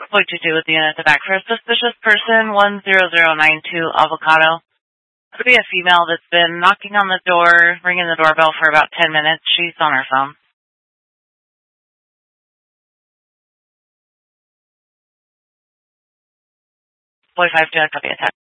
Point 22 with the unit at the back for a suspicious person, 10092 Avocado. Could be a female that's been knocking on the door, ringing the doorbell for about 10 minutes. She's on her phone. 45 to copy attack.